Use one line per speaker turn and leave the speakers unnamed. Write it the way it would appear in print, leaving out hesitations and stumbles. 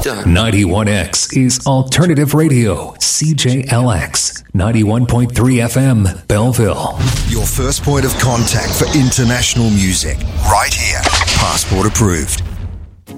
91X is Alternative Radio, CJLX, 91.3 FM, Belleville.
Your first point of contact for international music, right here. Passport approved.